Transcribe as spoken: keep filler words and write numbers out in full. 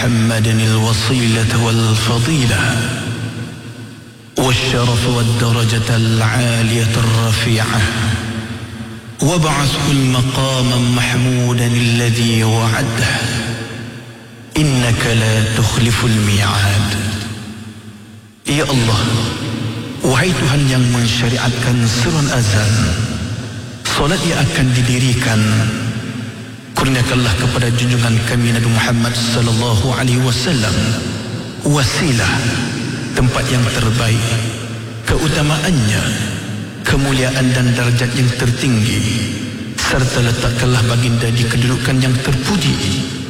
محمد الوصيلة والفضيلة والشرف والدرجة العالية الرفيعة وابعثه المقام محمودا الذي وعده إنك لا تخلف الميعاد. Ya Allah, wahai Tuhan yang mensyariatkan seruan azan, solat yang akan didirikan, kurniakanlah kepada junjungan kami Nabi Muhammad sallallahu alaihi wasallam wasilah, tempat yang terbaik, keutamaannya, kemuliaan dan darjat yang tertinggi, serta letakkanlah baginda di kedudukan yang terpuji